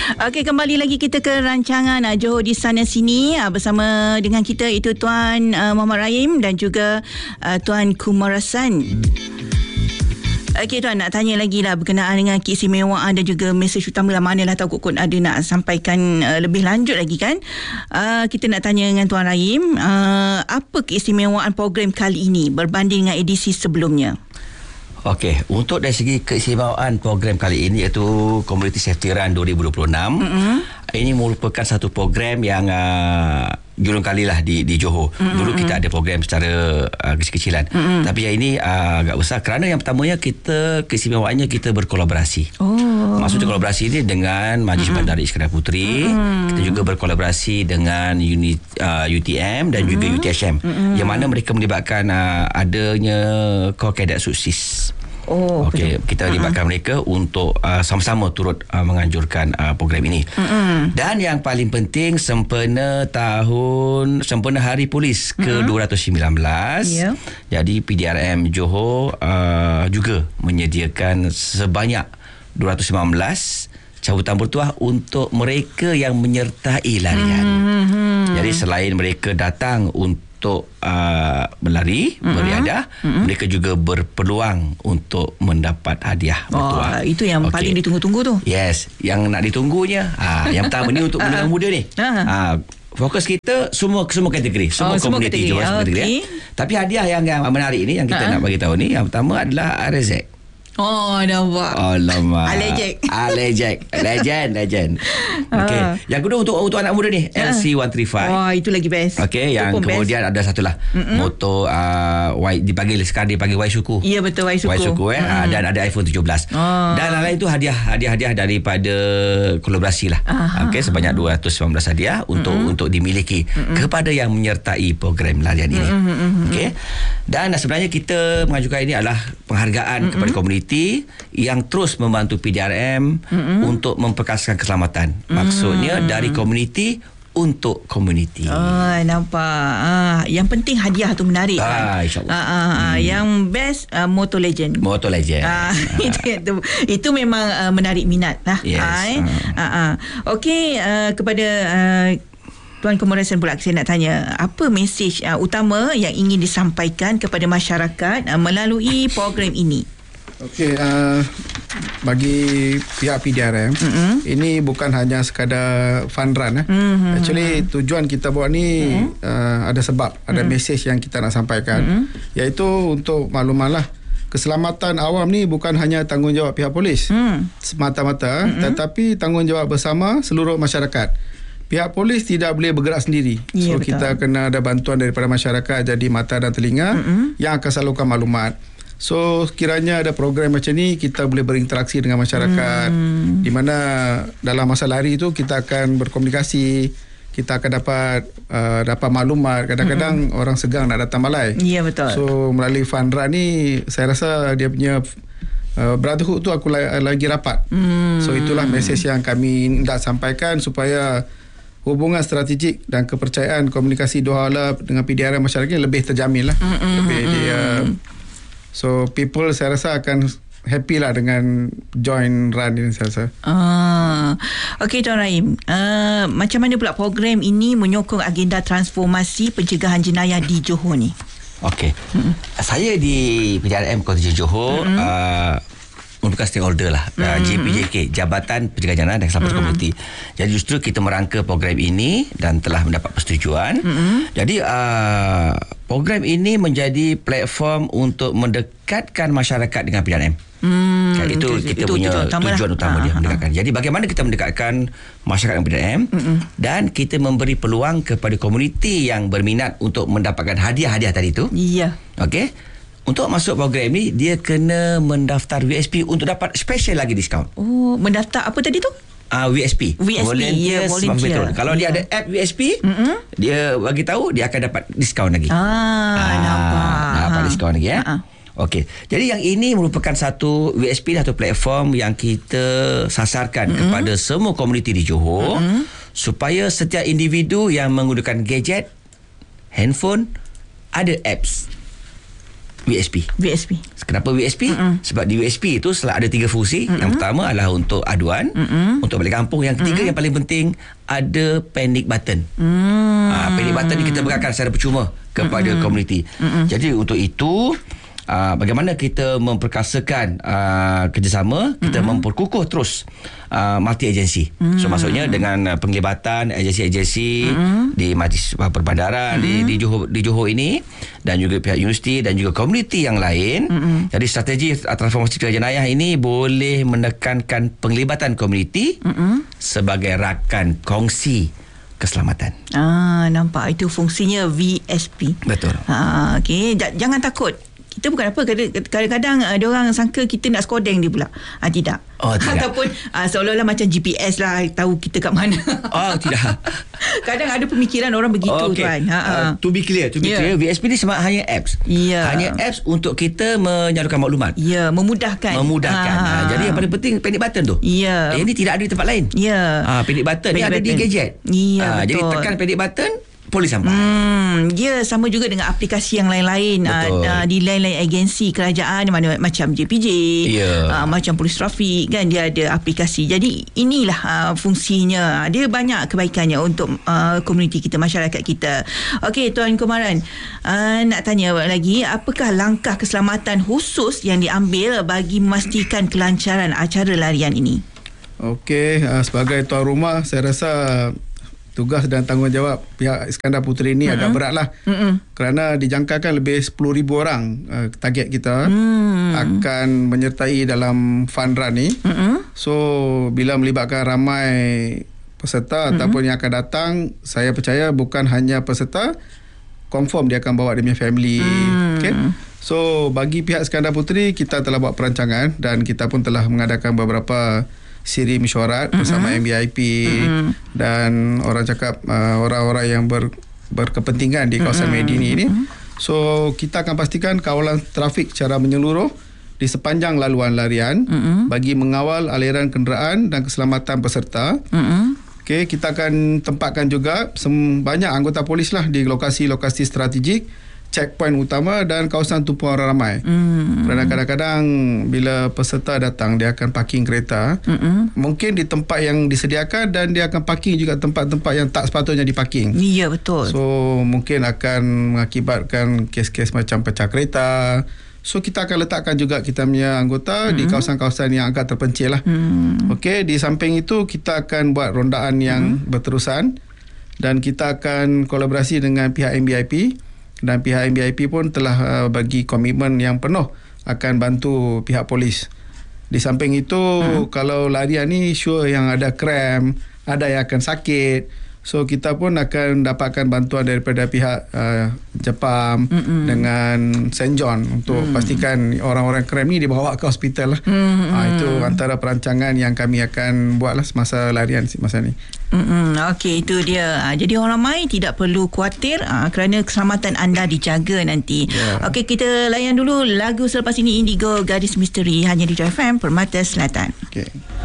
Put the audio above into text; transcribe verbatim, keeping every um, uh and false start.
Okey, kembali lagi kita ke rancangan uh, Johor di sana sini uh, bersama dengan kita itu Tuan uh, Muhammad Rahim dan juga uh, Tuan Kumarasan. Okey Tuan, nak tanya lagi lah berkenaan dengan keistimewaan dan juga mesej utama lah, manalah tahu kot ada nak sampaikan uh, lebih lanjut lagi kan. Uh, kita nak tanya dengan Tuan Rahim, uh, apa keistimewaan program kali ini berbanding dengan edisi sebelumnya? Okey, untuk dari segi keistimewaan program kali ini iaitu Community Safety Run dua ribu dua puluh enam. Mm-hmm. Ini merupakan satu program yang uh, jurung kali lah di, di Johor. Mm-hmm. Dulu kita ada program secara uh, kecil-kecilan. Mm-hmm. Tapi yang ini uh, agak besar kerana yang pertamanya kita, keistimewaannya kita berkolaborasi. Oh. Maksudnya kolaborasi ini dengan Majlis mm-hmm. Bandar Iskandar Puteri. Mm-hmm. Kita juga berkolaborasi dengan unit, uh, U T M dan mm-hmm. juga U T H M. Mm-hmm. Yang mana mereka melibatkan uh, adanya Korps Kadet Suksis. Oh, okey, kita libatkan uh-huh. mereka untuk uh, sama-sama turut uh, menganjurkan uh, program ini. Uh-huh. Dan yang paling penting sempena tahun sempena Hari Polis ke dua ratus sembilan belas. Yeah. Jadi P D R M Johor uh, juga menyediakan sebanyak dua ratus sembilan belas cabutan bertuah untuk mereka yang menyertai larian. Uh-huh. Jadi selain mereka datang untuk untuk uh, berlari, mm-hmm. beriadah, mm-hmm. mereka juga berpeluang untuk mendapat hadiah bertuah. Oh, itu yang okay. paling ditunggu-tunggu tu. Yes, yang nak ditunggunya. Ha, yang pertama ni untuk menengah muda ni. Ha, fokus kita semua semua kategori, semua oh, komuniti semua kategori. Johor, semua kategori. Okay. Tapi hadiah yang, yang menarik ini yang kita uh-huh. nak bagi tahu ni, yang pertama adalah R Z. Oh, nampak. Alamak. Alejek. Alejek. Legend, legend. Okey. Uh. Yang kedua untuk untuk anak muda ni, L C seratus tiga puluh lima. Wah, itu lagi best. Okey, yang kemudian best. Ada satu lah. Mm-mm. Motor uh, y, dipanggil sekarang dipanggil Y Suku. Ya, betul, Y Suku. Y Suku eh. Mm. Dan ada iPhone tujuh belas. Oh. Dan lain-lain itu hadiah hadiah-hadiah daripada kolaborasi lah. Okey, sebanyak dua ratus sembilan belas hadiah untuk Mm-mm. untuk dimiliki Mm-mm. kepada yang menyertai program larian ini. Okey. Dan sebenarnya kita mengajukan ini adalah penghargaan Mm-mm. kepada komuniti yang terus membantu P D R M Mm-mm. untuk memperkasakan keselamatan. Maksudnya Mm-mm. dari komuniti untuk komuniti. Oh, nampak. Ah, yang penting hadiah tu menarik. Ah, insya-Allah. Ah, ah, hmm. Yang best uh, Motor Legend. Motor Legend. Ah, ah. itu, itu itu memang uh, menarik minat lah. Yes. Ah, eh? ah. Ah, ah. Okey, uh, kepada uh, Tuan Kumarasan pula saya nak tanya, apa mesej uh, utama yang ingin disampaikan kepada masyarakat uh, melalui program ini? Okey, uh, bagi pihak P D R M, mm-hmm. ini bukan hanya sekadar fun run. Eh. Mm-hmm. Actually, tujuan kita buat ni mm-hmm. uh, ada sebab, ada mm-hmm. mesej yang kita nak sampaikan, mm-hmm. iaitu untuk makluman lah. Keselamatan awam ni bukan hanya tanggungjawab pihak polis mm. semata-mata, mm-hmm. tetapi tanggungjawab bersama seluruh masyarakat. Pihak polis tidak boleh bergerak sendiri. Ya, so, betul. Kita kena ada bantuan daripada masyarakat jadi mata dan telinga mm-hmm. yang akan salurkan maklumat. So kiranya ada program macam ni, kita boleh berinteraksi dengan masyarakat, hmm. di mana dalam masa lari tu kita akan berkomunikasi, kita akan dapat uh, dapat maklumat. Kadang-kadang hmm. orang segang nak datang balai. Ya, betul. So melalui fun run ni, saya rasa dia punya uh, brotherhood tu aku la- lagi rapat. hmm. So itulah mesej yang kami nak sampaikan supaya hubungan strategik dan kepercayaan komunikasi dua hala dengan P D R M masyarakat lebih terjamin lah. hmm. Lebih dia So people saya rasa akan happy lah dengan join run ini saya rasa. Ah, Okey Tuan Rahim, uh, macam mana pula program ini menyokong agenda transformasi pencegahan jenayah di Johor ni? Okey, hmm. saya di P D R M Kontinjen Johor hmm. uh, merupakan stakeholder lah, mm-hmm. uh, J P J K, Jabatan Pencegahan Jenayah dan Keselamatan mm-hmm. Komuniti. Jadi justru kita merangka program ini dan telah mendapat persetujuan. Mm-hmm. Jadi uh, program ini menjadi platform untuk mendekatkan masyarakat dengan P D R M. Hmm, kan, itu, itu kita itu punya tujuan utama, tujuan utama dia mendekatkan. Jadi bagaimana kita mendekatkan masyarakat dengan P D R M mm-hmm. dan kita memberi peluang kepada komuniti yang berminat untuk mendapatkan hadiah-hadiah tadi tu. Iya. Okey. Untuk masuk program ni, dia kena mendaftar W S P untuk dapat special lagi diskaun. Oh, mendaftar apa tadi tu? Uh, W S P. W S P, Volunteer, ya, volunteer. Kalau yeah. dia ada app W S P, mm-hmm. dia bagi tahu dia akan dapat diskaun lagi. Ah, ah nampak. Dapat diskaun lagi ya. Uh-huh. Okey. Jadi yang ini merupakan satu W S P, satu platform yang kita sasarkan mm-hmm. kepada semua komuniti di Johor mm-hmm. supaya setiap individu yang menggunakan gadget, handphone, ada apps. V S P. V S P. Kenapa V S P? Mm-mm. Sebab di V S P itu selalu ada tiga fungsi. Mm-mm. Yang pertama adalah untuk aduan, Mm-mm. untuk balik kampung. Yang ketiga, Mm-mm. yang paling penting, ada panic button. Mm. Ha, panic button ni kita berikan secara percuma kepada Mm-mm. komuniti. Mm-mm. Jadi untuk itu, Uh, bagaimana kita memperkasakan uh, kerjasama, kita mm-hmm. memperkukuh terus uh, multi-agensi. Mm-hmm. So maksudnya dengan uh, penglibatan agensi-agensi mm-hmm. di Majlis Perbandaran mm-hmm. di, di Johor di Johor ini, dan juga pihak universiti dan juga komuniti yang lain. Mm-hmm. Jadi strategi transformasi kerajaan jenayah ini boleh menekankan penglibatan komuniti mm-hmm. sebagai rakan kongsi keselamatan. Ah, nampak itu fungsinya V S P. Betul. Ah, okey, J- jangan takut. Kita bukan apa, kadang-kadang uh, dia orang sangka kita nak skodeng dia pula. Ah, tidak. Oh, tidak. Ataupun uh, seolah-olah macam G P S lah, tahu kita kat mana. Oh, tidak. Kadang ada pemikiran orang begitu, oh, okay. tuan. Ha, uh, to be clear, to be yeah. clear, V S P ni sebab hanya apps. Yeah. Hanya apps untuk kita menyalurkan maklumat. Ya, yeah, memudahkan. Memudahkan. Ha. Ha. Jadi yang paling penting panic button tu. Ya. Yeah. Eh, ini tidak ada di tempat lain. Ya. Yeah. Ha, panic button panic ni button. Ada di gadget. Ya, yeah, ha, betul. Jadi tekan panic button, polis sampai. Hmm, dia sama juga dengan aplikasi yang lain-lain uh, di lain-lain agensi kerajaan, mana macam J P J, yeah. uh, macam polis trafik kan, dia ada aplikasi. Jadi inilah uh, fungsinya. Dia banyak kebaikannya untuk uh, komuniti kita, masyarakat kita. Okey, Tuan Kumaran, uh, nak tanya lagi, apakah langkah keselamatan khusus yang diambil bagi memastikan kelancaran acara larian ini? Okey, uh, sebagai tuan rumah, saya rasa tugas dan tanggungjawab pihak Iskandar Puteri ini mm-hmm. agak beratlah. Mm-hmm. Kerana dijangkakan lebih sepuluh ribu orang uh, target kita mm. akan menyertai dalam fun run ni. Mm-hmm. So bila melibatkan ramai peserta mm-hmm. ataupun yang akan datang, saya percaya bukan hanya peserta, confirm dia akan bawa dia punya family. Mm. Okay? So bagi pihak Iskandar Puteri, kita telah buat perancangan dan kita pun telah mengadakan beberapa siri mesyuarat mm-hmm. bersama M B I P mm-hmm. dan orang cakap uh, orang-orang yang ber, berkepentingan di kawasan mm-hmm. Medini ini. So kita akan pastikan kawalan trafik secara menyeluruh di sepanjang laluan larian mm-hmm. bagi mengawal aliran kenderaan dan keselamatan peserta. Mm-hmm. Okey, kita akan tempatkan juga banyak anggota polis lah di lokasi-lokasi strategik, checkpoint utama dan kawasan tumpuan orang ramai. Mm. Kerana kadang-kadang bila peserta datang, dia akan parking kereta. Mm-mm. Mungkin di tempat yang disediakan dan dia akan parking juga tempat-tempat yang tak sepatutnya diparking. Ya, betul. So mungkin akan mengakibatkan kes-kes macam pecah kereta. So kita akan letakkan juga kita punya anggota mm-hmm. di kawasan-kawasan yang agak terpencil lah. Mm. Okey, di samping itu kita akan buat rondaan yang mm-hmm. berterusan dan kita akan kolaborasi dengan pihak M B I P. Dan pihak M B I P pun telah uh, bagi komitmen yang penuh akan bantu pihak polis. Di samping itu, hmm. kalau larian ni sure yang ada cramp, ada yang akan sakit. So kita pun akan dapatkan bantuan daripada pihak uh, Jepam Mm-mm. dengan Saint John untuk mm. pastikan orang-orang cramp ni dibawa ke hospital lah. Mm-hmm. Ha, itu antara perancangan yang kami akan buat lah semasa larian masa ni. Mm-hmm. Okey, itu dia. Ha, jadi orang ramai tidak perlu khawatir ha, kerana keselamatan anda dijaga nanti. Yeah. Okey, kita layan dulu lagu selepas ini, Indigo, Gadis Misteri, hanya di J F M Permata Selatan. Okey.